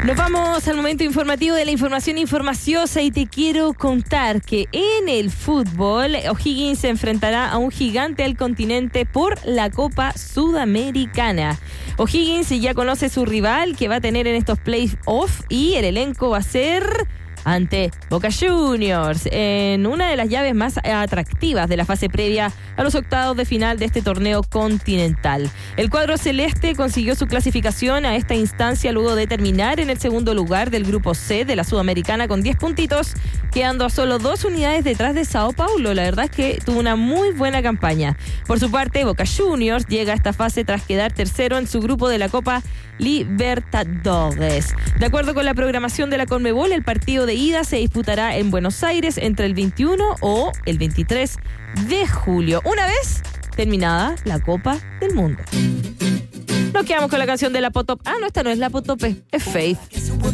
Nos vamos al momento informativo de la información informaciosa y te quiero contar que en el fútbol O'Higgins se enfrentará a un gigante del continente por la Copa Sudamericana. O'Higgins ya conoce su rival que va a tener en estos playoffs y el elenco va a ser ante Boca Juniors en una de las llaves más atractivas de la fase previa a los octavos de final de este torneo continental. El cuadro celeste consiguió su clasificación a esta instancia luego de terminar en el segundo lugar del grupo C de la Sudamericana con 10 puntitos, quedando a solo 2 unidades detrás de Sao Paulo. La verdad es que tuvo una muy buena campaña. Por su parte, Boca Juniors llega a esta fase tras quedar tercero en su grupo de la Copa Libertadores. De acuerdo con la programación de la Conmebol, el partido de ida se disputará en Buenos Aires entre el 21 o el 23 de julio, una vez terminada la Copa del Mundo. Nos quedamos con la canción de la Potop. No, esta no es la Potope, es Faith.